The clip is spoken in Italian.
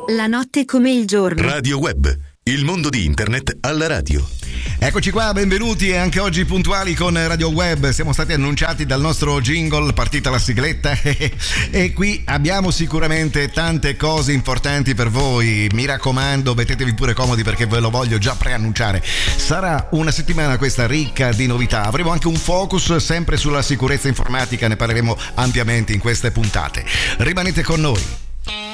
La notte come il giorno. Radio Web, il mondo di internet alla radio. Eccoci qua, benvenuti anche oggi puntuali con Radio Web. Siamo stati annunciati dal nostro jingle, partita la sigletta e qui abbiamo sicuramente tante cose importanti per voi. Mi raccomando, mettetevi pure comodi perché ve lo voglio già preannunciare. Sarà una settimana questa ricca di novità. Avremo anche un focus sempre sulla sicurezza informatica, ne parleremo ampiamente in queste puntate. Rimanete con noi.